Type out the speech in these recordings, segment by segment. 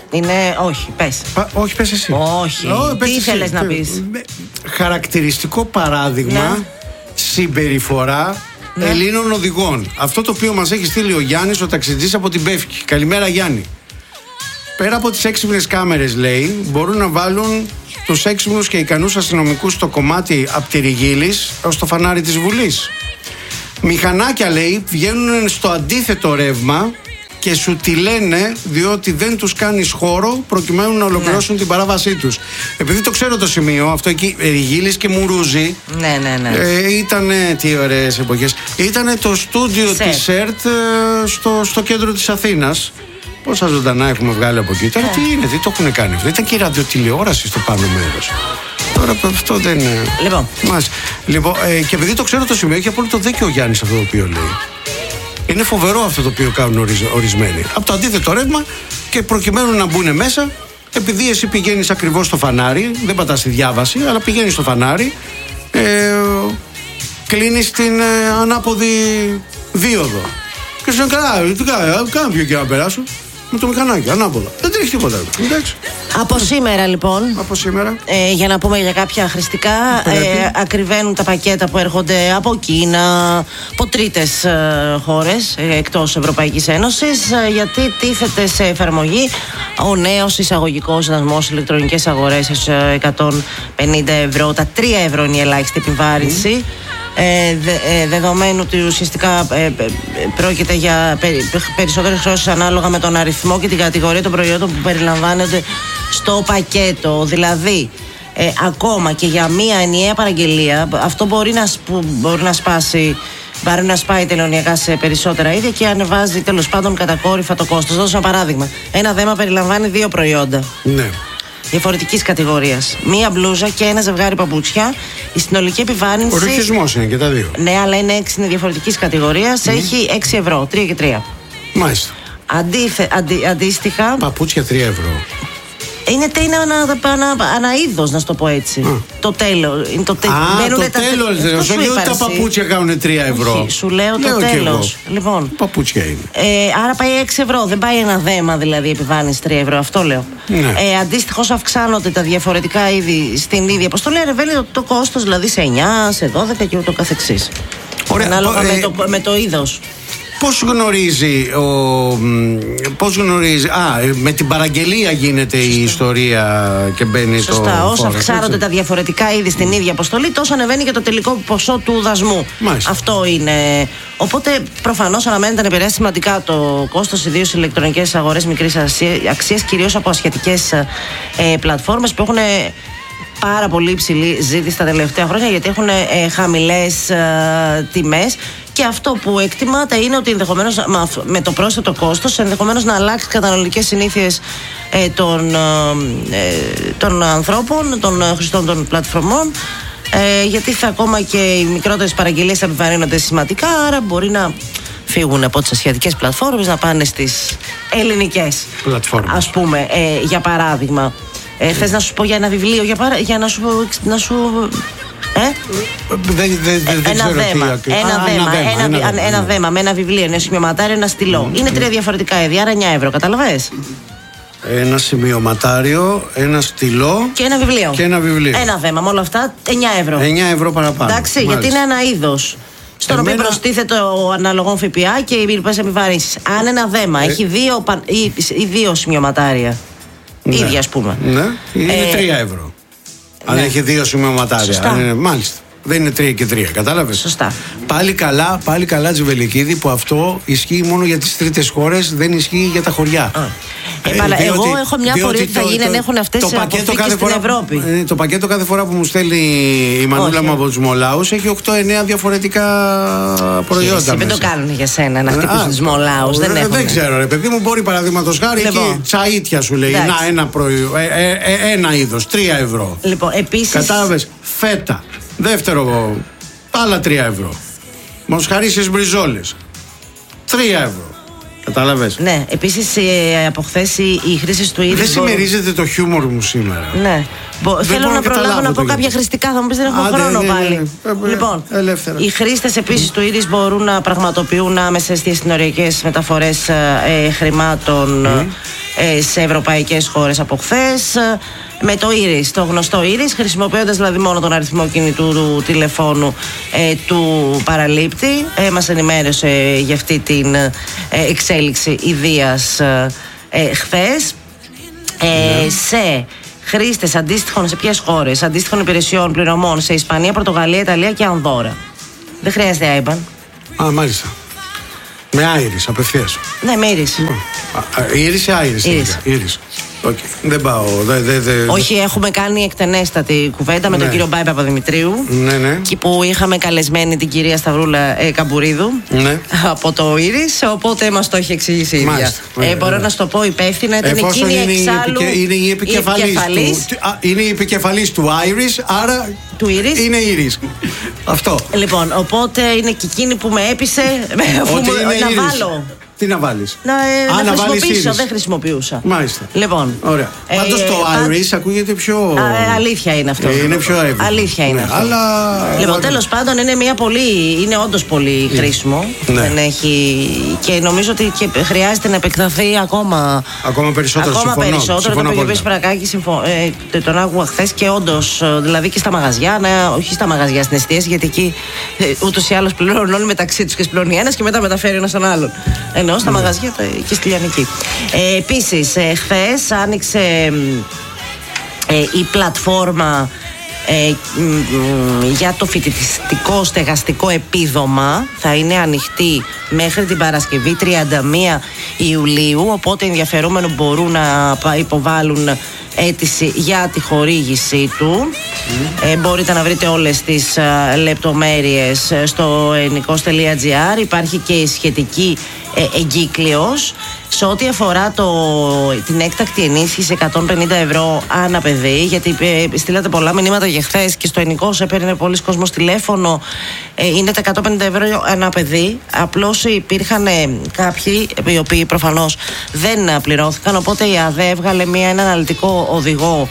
Είναι, όχι, πες. Όχι, πες εσύ. Όχι. Τι ήθελες να πεις? Χαρακτηριστικό παράδειγμα συμπεριφορά Ελλήνων οδηγών. Αυτό το οποίο μας έχει στείλει ο Γιάννης, ο ταξιτζής από την Πεύκη. Καλημέρα, Γιάννη. Πέρα από τις έξυπνες κάμερες, λέει, μπορούν να βάλουν τους έξυπνους και ικανούς αστυνομικούς στο κομμάτι από τη Ριγίλης ως το φανάρι της Βουλής. Μηχανάκια, λέει, βγαίνουν στο αντίθετο ρεύμα και σου τη λένε διότι δεν τους κάνεις χώρο προκειμένου να ολοκληρώσουν την παράβασή τους. Επειδή το ξέρω το σημείο, αυτό εκεί, Ριγίλης και Μουρούζη. Ναι. Ήτανε, τι ωραίες εποχές. Ήτανε το στούντιο της ΕΡΤ στο κέντρο της Αθήνας. Πόσα ζωντανά έχουμε βγάλει από εκεί. Τώρα τι είναι, τι το έχουν κάνει αυτό? Ήταν και η ραδιοτηλεόραση στο πάνω μέρος. Τώρα αυτό δεν είναι. Λοιπόν, και επειδή το ξέρω το σημείο, έχει απόλυτο δίκιο ο Γιάννης αυτό το οποίο λέει. Είναι φοβερό αυτό το οποίο κάνουν ορισμένοι. Από το αντίθετο ρεύμα και προκειμένου να μπουν μέσα, επειδή εσύ πηγαίνεις ακριβώς στο φανάρι, δεν πατάς τη διάβαση, αλλά πηγαίνεις στο φανάρι, κλείνεις την ανάποδη δίωδο. Και σου λένε καλά, κάνω πιο εκεί να περάσω. Με το μηχανάκι, ανάποδα. Δεν τρέχει τίποτα. Εντάξει. Από σήμερα, λοιπόν. Από σήμερα. Για να πούμε για κάποια χρηστικά, ακριβένουν τα πακέτα που έρχονται από Κίνα, από τρίτες χώρες εκτός Ευρωπαϊκής Ένωσης, γιατί τίθεται σε εφαρμογή ο νέος εισαγωγικός δασμός ηλεκτρονικές αγορές 150 ευρώ. Τα 3 ευρώ είναι η ελάχιστη επιβάρυνση. Δεδομένου ότι ουσιαστικά πρόκειται για περισσότερες χρώσεις ανάλογα με τον αριθμό και την κατηγορία των προϊόντων που περιλαμβάνονται στο πακέτο. Δηλαδή, ακόμα και για μία ενιαία παραγγελία, αυτό μπορεί να σπάσει. Μπορεί να σπάει τελωνιακά σε περισσότερα είδη και ανεβάζει τέλος πάντων κατακόρυφα το κόστος. Δώσω ένα παράδειγμα. Ένα δέμα περιλαμβάνει 2 προϊόντα. Ναι. Διαφορετικής κατηγορίας. Μία μπλούζα και ένα ζευγάρι παπούτσια. Η συνολική επιβάρυνση. Ο ρουχισμός είναι και τα δύο. Ναι, αλλά είναι διαφορετικής κατηγορίας. Έχει 6 ευρώ. 3 και 3. Μάλιστα. Αντίστοιχα. Παπούτσια 3 ευρώ. Είναι ένα είδος, να σου το πω έτσι. Το τέλος. Το τέλος. Όχι ότι τα παπούτσια κάνουν 3 ευρώ. Σου λέω το τέλος. Λοιπόν. Παπούτσια είναι. Άρα πάει 6 ευρώ. Δεν πάει ένα δέμα δηλαδή επιβάρυνση 3 ευρώ. Αυτό λέω. Ναι. Αντίστοιχα, όσο αυξάνονται τα διαφορετικά είδη στην ίδια αποστολή, ανεβαίνει το κόστος δηλαδή σε 9, σε 12 και ούτω καθεξής. Ανάλογα με το είδος. Πώς γνωρίζει, με την παραγγελία γίνεται η ιστορία και μπαίνει το. Σωστά, όσο αυξάνονται τα διαφορετικά είδη στην ίδια αποστολή, τόσο ανεβαίνει και το τελικό ποσό του δασμού. Μάλιστα. Αυτό είναι. Οπότε προφανώς αναμένεται να επηρεάσει σημαντικά το κόστος, ιδίως στις ηλεκτρονικές αγορές μικρής αξίας, κυρίως από ασιατικές πλατφόρμες που έχουν πάρα πολύ υψηλή ζήτηση τα τελευταία χρόνια, γιατί έχουν χαμηλές τιμές. Και αυτό που εκτιμάται είναι ότι ενδεχομένως με το πρόσθετο κόστος ενδεχομένως να αλλάξει καταναλωτικές συνήθειες των ανθρώπων, των χρηστών των πλατφορμών, γιατί θα ακόμα και οι μικρότερες παραγγελίες θα επιβαρύνονται σημαντικά, άρα μπορεί να φύγουν από τις ασιατικές πλατφόρμες να πάνε στις ελληνικές πλατφόρμες. Ας πούμε, για παράδειγμα, θες να σου πω για ένα βιβλίο, για να σου ένα δέμα με ένα βιβλίο, ένα σημειωματάριο, ένα στυλό. Είναι 3 διαφορετικά είδη, άρα 9 ευρώ, καταλαβες. Ένα σημειωματάριο, ένα στυλό και ένα βιβλίο. Ένα δέμα, με όλα αυτά 9 ευρώ. 9 ευρώ παραπάνω. Εντάξει, γιατί είναι ένα είδος στον οποίο προστίθεται ο αναλογών ΦΠΑ και οι υπηρεσίες επιβαρύνσεις. Αν ένα δέμα έχει 2 σημειωματάρια, ίδια ας πούμε. Ναι, είναι 3 ευρώ. Αν έχει 2 σημειωματάρια. Μάλιστα. Δεν είναι 3 και 3, κατάλαβες. Σωστά. Πάλι καλά, Τζιβελικίδη, που αυτό ισχύει μόνο για τις τρίτες χώρες, δεν ισχύει για τα χωριά. Εγώ έχω μια απορία τι θα γίνει αν έχουν αυτές τις αποθήκες στην Ευρώπη. Το πακέτο κάθε φορά που μου στέλνει η Μανούλα μου από τους Μολάους έχει 8-9 διαφορετικά προϊόντα. Δεν το κάνουν για σένα να χτυπήσουν τους Μολάους. Δεν ξέρω, ρε παιδί μου, μπορεί παραδείγματος χάρη εκεί τσαΐτια σου λέει. Ένα είδος, 3 ευρώ. Κατάλαβες, φέτα. Δεύτερο, άλλα 3 ευρώ. Μοσχαρίσιες μπριζόλες, 3 ευρώ. Κατάλαβες. Ναι, επίσης από χθες οι χρήσεις του είδους. Δεν συμμερίζεται το χιούμορ μου σήμερα. Ναι. Θέλω να προλάβω να πω κάποια χρηστικά, θα μου πεις δεν έχω χρόνο πάλι. Λοιπόν, οι χρήστες επίσης του είδους μπορούν να πραγματοποιούν άμεσες διασυνοριακές μεταφορές χρημάτων σε ευρωπαϊκές χώρες από χθες. Με το Iris, το γνωστό Iris, χρησιμοποιώντας δηλαδή μόνο τον αριθμό κινητού του τηλεφώνου του παραλήπτη. Μας ενημέρωσε για αυτή την εξέλιξη ιδείας χθες. Σε χρήστες αντίστοιχων, σε ποιες χώρες, αντίστοιχων υπηρεσιών πληρωμών, σε Ισπανία, Πορτογαλία, Ιταλία και Ανδόρα. Δεν χρειάζεται IBAN. Μάλιστα. Με Iris απευθείας. Ναι, με Iris. Iris ή Iris. Okay. Δεν πάω. Όχι, έχουμε κάνει εκτενέστατη κουβέντα με τον κύριο Μπάι Παπαδημητρίου. Ναι. Εκεί που είχαμε καλεσμένη την κυρία Σταυρούλα Καμπουρίδου από το Iris. Οπότε μας το έχει εξηγήσει η ίδια. Μπορώ να σου το πω υπεύθυνα. Ήταν εκείνη εξάλλου. Είναι η επικεφαλής του Iris, άρα. Του Iris. Είναι Iris. Αυτό. Λοιπόν, οπότε είναι και εκείνη που με έπεισε να βάλω. Τι να βάλεις? Να χρησιμοποιήσω, δεν χρησιμοποιούσα. Μάλιστα. Λοιπόν. Ωραία. Πάντως το Iris ακούγεται πιο. Αλήθεια είναι αυτό. Είναι πιο εύκολο. Αλήθεια είναι αυτό. Αλλά. Λοιπόν, τέλος πάντων είναι όντως πολύ χρήσιμο. Δεν έχει. Και νομίζω ότι χρειάζεται να επεκταθεί ακόμα περισσότερο. Ακόμα περισσότερο. Το οποίο Σπρακάκη τον άκουγα χθες και όντως, δηλαδή και στα μαγαζιά, όχι στα μαγαζιά, στην εστίαση, γιατί εκεί ούτως ή άλλως πληρώνουν όλοι μεταξύ τους και σπληρώνει ένας και μετά μεταφέρει ένας στον άλλον. Ενώ στα μαγαζιά και στη Λιανική. Επίσης, χθες άνοιξε η πλατφόρμα για το φοιτητικό στεγαστικό επίδομα. Θα είναι ανοιχτή μέχρι την Παρασκευή 31 Ιουλίου, οπότε ενδιαφερόμενοι μπορούν να υποβάλουν αίτηση για τη χορήγησή του. Μπορείτε να βρείτε όλες τις λεπτομέρειες στο ennikos.gr. Υπάρχει και η σχετική εγκύκλειος. Σε ό,τι αφορά την έκτακτη ενίσχυση 150 ευρώ ανά παιδί, γιατί στείλατε πολλά μηνύματα για χθες και στο Εννικός έπαιρνε πολλοί κόσμος τηλέφωνο, είναι τα 150 ευρώ ανά παιδί. Απλώς υπήρχαν κάποιοι οι οποίοι προφανώς δεν πληρώθηκαν, οπότε η ΑΔΕ έβγαλε ένα αναλυτικό οδηγό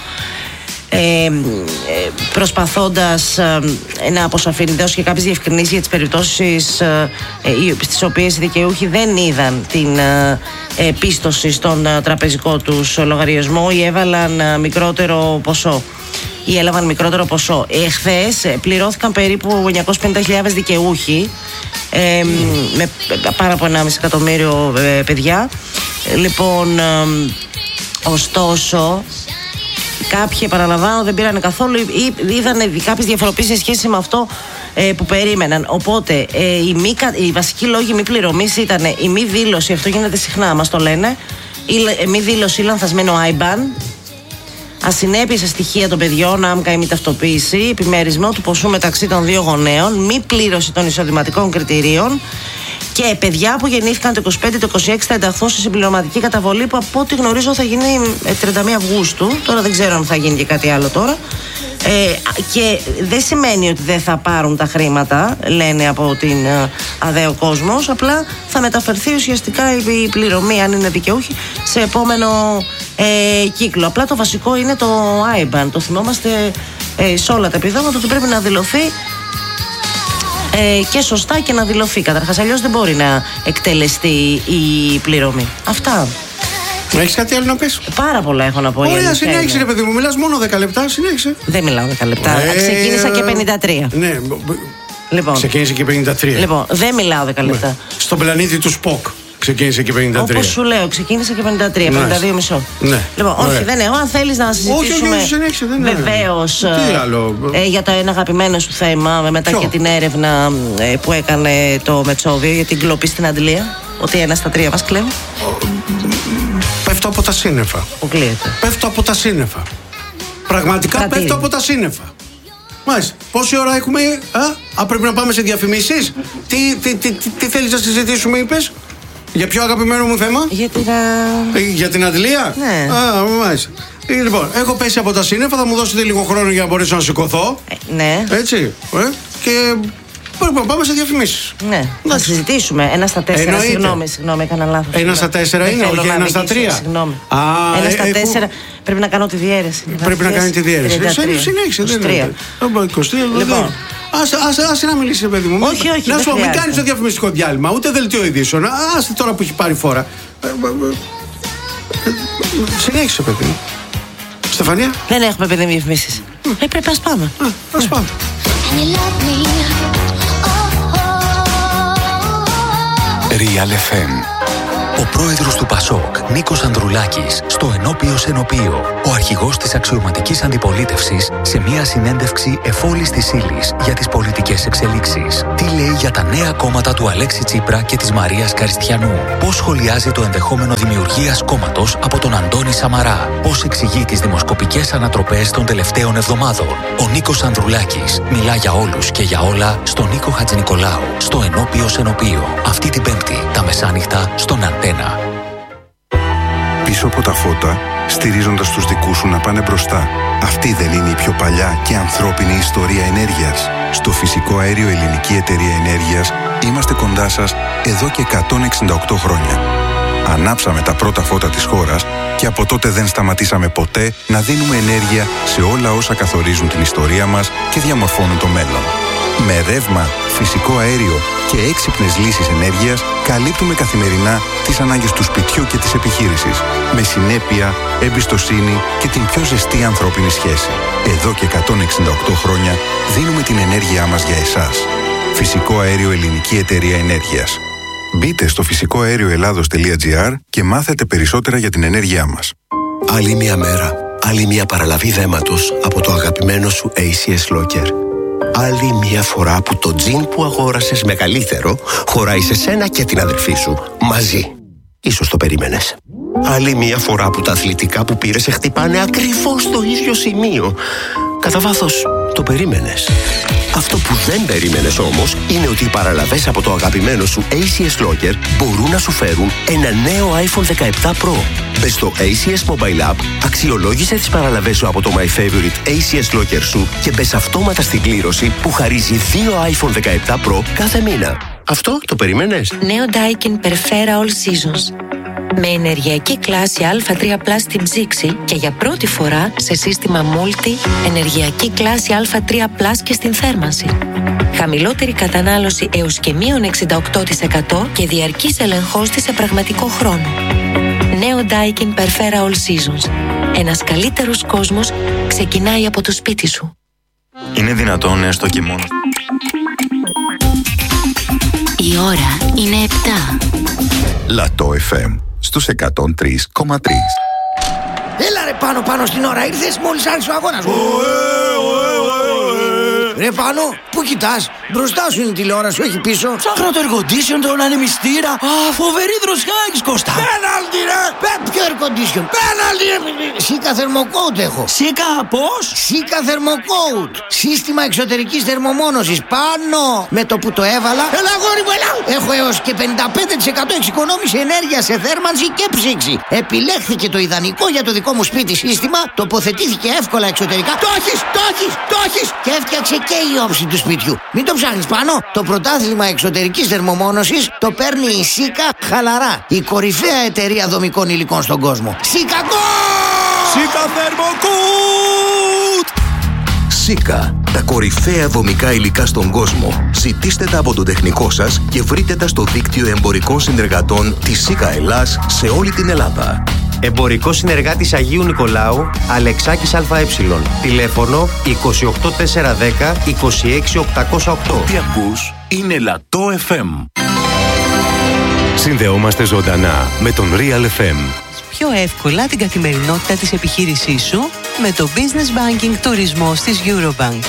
προσπαθώντας να αποσαφήνει, δώσει και κάποιες διευκρινήσεις για τις περιπτώσεις στις οποίες οι δικαιούχοι δεν είδαν την πίστοση στον τραπεζικό τους λογαριασμό ή έβαλαν μικρότερο ποσό ή έλαβαν μικρότερο ποσό. Χθες πληρώθηκαν περίπου 950.000 δικαιούχοι με πάρα από 1,5 εκατομμύριο παιδιά. Λοιπόν, ωστόσο κάποιοι, επαναλαμβάνω, δεν πήραν καθόλου ή είδαν κάποιες διαφοροποίησεις σε σχέση με αυτό που περίμεναν. Οπότε οι βασικοί λόγοι μη πληρωμής ήταν η μη δήλωση, αυτό γίνεται συχνά, μας το λένε, η μη δήλωση ή λανθασμένο IBAN, ασυνέπεια στα στοιχεία των παιδιών, άμκα ή μη ταυτοποίηση, επιμερισμό του ποσού μεταξύ των δύο γονέων, μη πλήρωση των εισοδηματικών κριτηρίων. Και παιδιά που γεννήθηκαν το 25, το 26 θα ενταχθούν σε συμπληρωματική καταβολή που από ό,τι γνωρίζω θα γίνει 31 Αυγούστου. Τώρα δεν ξέρω αν θα γίνει και κάτι άλλο τώρα. Και δεν σημαίνει ότι δεν θα πάρουν τα χρήματα, λένε από την ΑΔΕ ο κόσμος. Απλά θα μεταφερθεί ουσιαστικά η πληρωμή, αν είναι δικαιούχοι, σε επόμενο κύκλο. Απλά το βασικό είναι το IBAN. Το θυμόμαστε σε όλα τα επιδόματα ότι πρέπει να δηλωθεί και σωστά και να δηλωθεί καταρχάς. Αλλιώς δεν μπορεί να εκτελεστεί η πληρωμή. Αυτά. Έχεις κάτι άλλο να πεις? Πάρα πολλά έχω να πω. Ωραία, συνέχισε ρε παιδί μου. Μιλάς μόνο 10 λεπτά, συνέχισε. Δεν μιλάω 10 λεπτά. Ξεκίνησα και 53. Ναι. Λοιπόν. Ξεκίνησε και 53. Λοιπόν, δεν μιλάω 10 λεπτά. Στον πλανήτη του Σποκ. Ξεκίνησε και 53. Όπως σου λέω, ξεκίνησε και 53, 52 μισό. Ναι. Λοιπόν, όχι, δεν έχω. Αν θέλεις να συζητήσουμε βεβαίως για το ένα αγαπημένο σου θέμα, μετά και την έρευνα που έκανε το Μετσόβιο για την κλοπή στην Αντλία, ότι 1 στα 3 μας κλέβει. Πέφτω από τα σύννεφα. Αποκλείεται. Πέφτω από τα σύννεφα. Πραγματικά πέφτω από τα σύννεφα. Μάλιστα. Πόση ώρα έχουμε? Πρέπει να πάμε σε διαφημίσεις. Τι θέλεις να συζητήσουμε, είπες? Για ποιο αγαπημένο μου θέμα? Για την Αντλία? Ναι. Μάλιστα. Λοιπόν, έχω πέσει από τα σύννεφα, θα μου δώσετε λίγο χρόνο για να μπορέσω να σηκωθώ. Ναι. Έτσι. Και πρέπει να πάμε σε διαφημίσεις. Ναι. Να συζητήσουμε. 1 στα 4. Συγγνώμη, έκανα λάθος. 1 στα 4 είναι, όχι 1 στα 3. Συγγνώμη. 1 στα 4. Πρέπει να κάνω τη διαίρεση. Πρέπει να κάνει τη διαίρεση. Συνέχισε. 23. Λοιπόν. Άσε να μιλήσει, παιδί μου. Όχι. Να σου πω, μην κάνει το διαφημιστικό διάλειμμα, ούτε δελτίο ειδήσεων. Άσε τώρα που έχει πάρει φόρα. Συνέχισε, παιδί. Στεφανία. Δεν έχουμε, παιδί, διαφημίσεις. Πρέπει, ας πάμε. Ας πάμε. Real FM. Ο πρόεδρος του ΠΑΣΟΚ, Νίκος Ανδρουλάκης, στο ενώπιος ενωπείο. Ο αρχηγός της αξιωματικής αντιπολίτευσης σε μια συνέντευξη εφόλης της ύλης για τις πολιτικές εξελίξεις. Τι λέει για τα νέα κόμματα του Αλέξη Τσίπρα και της Μαρίας Καριστιανού. Πώς σχολιάζει το ενδεχόμενο δημιουργίας κόμματος από τον Αντώνη Σαμαρά. Πώς εξηγεί τις δημοσκοπικές ανατροπές των τελευταίων εβδομάδων. Ο Νίκος Ανδρουλάκης μιλά για όλους και για όλα στον Νίκο Χατζηνικολάου, στο ενώπιος ενωπείο. Αυτή την Πέμπτη, τα μεσάνυχτα, στον Αντένα. Πίσω από τα φώτα, στηρίζοντας τους δικούς σου να πάνε μπροστά. Αυτή δεν είναι η πιο παλιά και ανθρώπινη ιστορία ενέργειας? Στο φυσικό αέριο Ελληνική Εταιρεία Ενέργειας είμαστε κοντά σας εδώ και 168 χρόνια. Ανάψαμε τα πρώτα φώτα της χώρας και από τότε δεν σταματήσαμε ποτέ να δίνουμε ενέργεια σε όλα όσα καθορίζουν την ιστορία μας και διαμορφώνουν το μέλλον. Με ρεύμα, φυσικό αέριο και έξυπνες λύσεις ενέργειας καλύπτουμε καθημερινά τις ανάγκες του σπιτιού και της επιχείρησης. Με συνέπεια, εμπιστοσύνη και την πιο ζεστή ανθρώπινη σχέση. Εδώ και 168 χρόνια δίνουμε την ενέργειά μας για εσάς. Φυσικό αέριο Ελληνική Εταιρεία Ενέργειας. Μπείτε στο φυσικοαέρioελλάδος.gr και μάθετε περισσότερα για την ενέργειά μας. Άλλη μια μέρα, άλλη μια παραλαβή δέματος από το αγαπημένο σου ACS Locker. Άλλη μια φορά που το τζιν που αγόρασες μεγαλύτερο χωράει σε σένα και την αδερφή σου μαζί. Ίσως το περίμενες. Άλλη μια φορά που τα αθλητικά που πήρες σε χτυπάνε ακριβώς στο ίδιο σημείο. Κατά βάθος το περίμενες. Αυτό που δεν περίμενες όμως είναι ότι οι παραλαβές από το αγαπημένο σου ACS Locker μπορούν να σου φέρουν ένα νέο iPhone 17 Pro. Μπες στο ACS Mobile App, αξιολόγησε τις παραλαβές σου από το My Favorite ACS Locker σου και μπες αυτόματα στην κλήρωση που χαρίζει 2 iPhone 17 Pro κάθε μήνα. Αυτό το περίμενες? Νέο Daikin Perfera All Seasons. Με ενεργειακή κλάση Α3+ στην ψήξη και για πρώτη φορά σε σύστημα Multi ενεργειακή κλάση Α3+ και στην θέρμανση. Χαμηλότερη κατανάλωση έως και μείον 68% και διαρκής ελεγχός της σε πραγματικό χρόνο. Νέο Daikin Perfera All Seasons. Ένας καλύτερος κόσμος ξεκινάει από το σπίτι σου. Είναι δυνατόν έστω και μόνο? Η ώρα είναι 7. Λατό FM στους 103,3. Έλα ρε πάνω στην ώρα ήρθες μόλις άρχισε ο αγώνας. Ρε Πάνο, πού κοιτάς? Μπροστά σου είναι η τηλεόραση, όχι πίσω. Ψάχνω το air condition, τον ανεμιστήρα. Φοβερή δροσιά έχεις, Κώστα. Πέναλτι ρε! Ποιο air condition? Πέναλτι ρε! Σίκα θερμοκόουτ έχω. Σίκα πώς? Σίκα θερμοκόουτ. Σύστημα εξωτερικής θερμομόνωσης. Πάνω! Με το που το έβαλα. Έλα γόρι μου, έλα! Έχω έως και 55% εξοικονόμηση ενέργεια σε θέρμανση και ψήξη. Επιλέχθηκε το ιδανικό για το δικό μου σπίτι σύστημα. Τοποθετήθηκε εύκολα εξωτερικά. Το έχεις! Και έφτιαξε και η όψη του σπιτιού. Μην το ψάχνεις πάνω. Το πρωτάθλημα εξωτερικής θερμομόνωσης το παίρνει η Σίκα χαλαρά. Η κορυφαία εταιρεία δομικών υλικών στον κόσμο. Σίκα Σίκα θερμοκούτ! Σίκα, τα κορυφαία δομικά υλικά στον κόσμο. Ζητήστε τα από τον τεχνικό σας και βρείτε τα στο δίκτυο εμπορικών συνεργατών της Σίκα Ελλάς σε όλη την Ελλάδα. Εμπορικός συνεργάτης Αγίου Νικολάου, Αλεξάκης ΑΕ. Τηλέφωνο 28410 26808. Τι ακούς είναι Λατό FM. Συνδεόμαστε ζωντανά με τον Real FM. Πιο εύκολα την καθημερινότητα της επιχείρησής σου με το Business Banking Τουρισμός της Eurobank.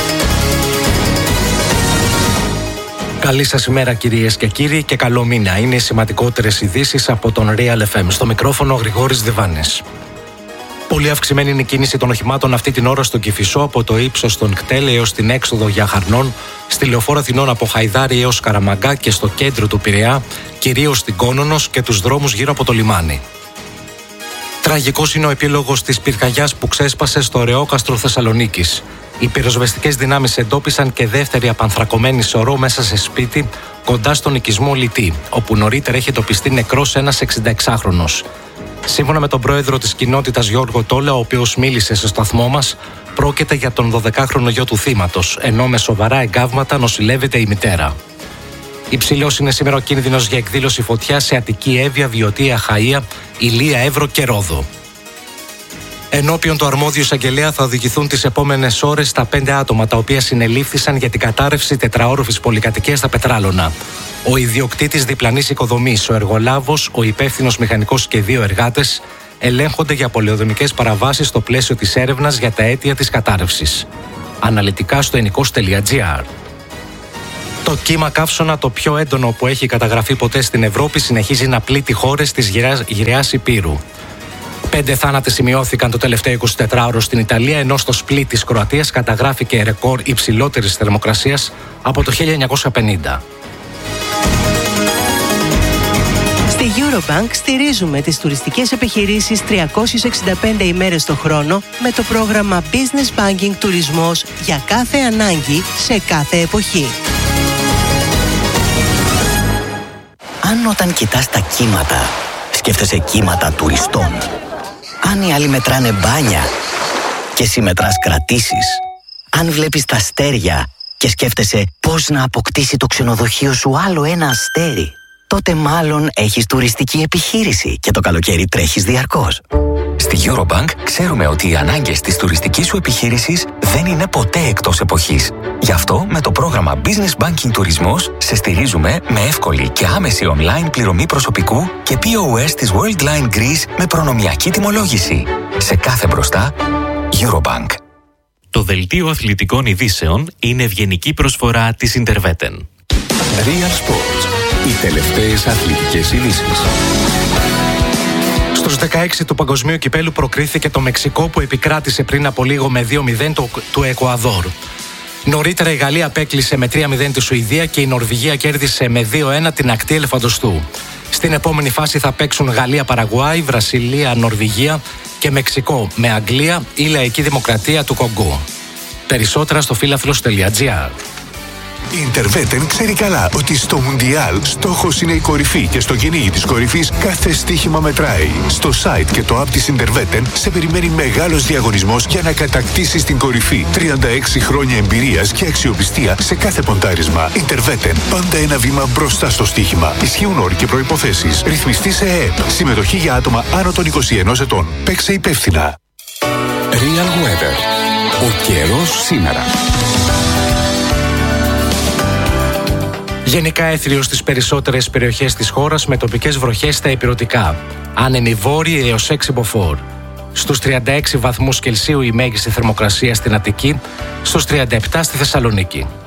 Καλή σας ημέρα κυρίες και κύριοι και καλό μήνα. Είναι οι σημαντικότερες ειδήσεις από τον Real FM. Στο μικρόφωνο ο Γρηγόρης Διβάνης. Πολύ αυξημένη είναι η κίνηση των οχημάτων αυτή την ώρα στον Κηφισό από το ύψος των κτέλ έως την έξοδο για Χαρνών, στη Λεωφόρο Αθηνών από Χαϊδάρι έως Καραμαγκά και στο κέντρο του Πειραιά, κυρίως στην Κόνονος και τους δρόμους γύρω από το λιμάνι. Τραγικός είναι ο επίλογος της πυρκαγιάς που ξέσπασε στο Ρεόκαστρο Θεσσαλονίκης. Οι πυροσβεστικές δυνάμεις εντόπισαν και δεύτερη απανθρακωμένη σωρό μέσα σε σπίτι κοντά στον οικισμό Λιτή, όπου νωρίτερα έχει εντοπιστεί νεκρός ένας 66χρονος. Σύμφωνα με τον πρόεδρο της κοινότητας Γιώργο Τόλα, ο οποίος μίλησε στο σταθμό μας, πρόκειται για τον 12χρονο γιο του θύματος, ενώ με σοβαρά εγκάβματα νοσηλεύεται η μητέρα. Υψηλός είναι σήμερα ο κίνδυνος για εκδήλωση φωτιάς σε Αττική, Εύβοια, Βιωτία, Αχαΐα, Ηλία, Εύρο και Ρόδο. Ενώπιον του αρμόδιου εισαγγελέα θα οδηγηθούν τις επόμενες ώρες τα 5 άτομα τα οποία συνελήφθησαν για την κατάρρευση τετραόροφης πολυκατοικίας στα Πετράλωνα. Ο ιδιοκτήτης διπλανής οικοδομής, ο εργολάβος, ο υπεύθυνος μηχανικός και 2 εργάτες ελέγχονται για πολεοδομικές παραβάσεις στο πλαίσιο της έρευνας για τα αίτια της κατάρρευσης. Αναλυτικά στο ennikos.gr. Το κύμα καύσωνα, το πιο έντονο που έχει καταγραφεί ποτέ στην Ευρώπη, συνεχίζει να πλήττει χώρες της γυραιάς Υπήρου. 5 θάνατοι σημειώθηκαν το τελευταίο 24ωρο στην Ιταλία, ενώ στο Σπλίτ της Κροατίας καταγράφηκε ρεκόρ υψηλότερης θερμοκρασίας από το 1950. Στη Eurobank στηρίζουμε τις τουριστικές επιχειρήσεις 365 ημέρες το χρόνο με το πρόγραμμα Business Banking Τουρισμός για κάθε ανάγκη σε κάθε εποχή. Αν όταν κοιτάς τα κύματα, σκέφτεσαι κύματα τουριστών. Αν οι άλλοι μετράνε μπάνια και εσύ μετράς κρατήσεις. Αν βλέπεις τα αστέρια και σκέφτεσαι πώς να αποκτήσει το ξενοδοχείο σου άλλο ένα αστέρι, τότε μάλλον έχεις τουριστική επιχείρηση και το καλοκαίρι τρέχεις διαρκώς. Στη Eurobank ξέρουμε ότι οι ανάγκες της τουριστικής σου επιχείρησης δεν είναι ποτέ εκτός εποχής. Γι' αυτό με το πρόγραμμα Business Banking Τουρισμός σε στηρίζουμε με εύκολη και άμεση online πληρωμή προσωπικού και POS της Worldline Greece με προνομιακή τιμολόγηση. Σε κάθε μπροστά, Eurobank. Το δελτίο αθλητικών ειδήσεων είναι ευγενική προσφορά της Interveten. Real Sports. Οι τελευταίες αθλητικές ειδήσεις. Στους 16 του Παγκοσμίου Κυπέλου προκρίθηκε το Μεξικό που επικράτησε πριν από λίγο με 2-0 του Εκουαδόρ. Νωρίτερα η Γαλλία απέκλεισε με 3-0 τη Σουηδία και η Νορβηγία κέρδισε με 2-1 την ακτή Ελεφαντοστού. Στην επόμενη φάση θα παίξουν Γαλλία-Παραγουάη, Βραζιλία-Νορβηγία και Μεξικό με Αγγλία ή Λαϊκή Δημοκρατία του Κονγκό. Περισσότερα στο φίλαθλος.gr. Η Interveten ξέρει καλά ότι στο Μουντιάλ στόχος είναι η κορυφή και στο κυνήγι της κορυφής κάθε στοίχημα μετράει. Στο site και το app της Interveten σε περιμένει μεγάλος διαγωνισμός για να κατακτήσεις την κορυφή. 36 χρόνια εμπειρίας και αξιοπιστία σε κάθε ποντάρισμα. Interveten, πάντα ένα βήμα μπροστά στο στοίχημα. Ισχύουν όροι και προϋποθέσεις. Ρυθμιστή σε ΕΕΠ. Συμμετοχή για άτομα άνω των 21 ετών. Παίξε υπεύθυνα. Real Weather. Ο καιρός σήμερα. Γενικά έθριος στις περισσότερες περιοχές της χώρας με τοπικές βροχές στα ηπειρωτικά. Άνεμοι βόρειοι έως 6 μποφόρ. Στους 36 βαθμούς Κελσίου η μέγιστη θερμοκρασία στην Αττική, στους 37 στη Θεσσαλονίκη.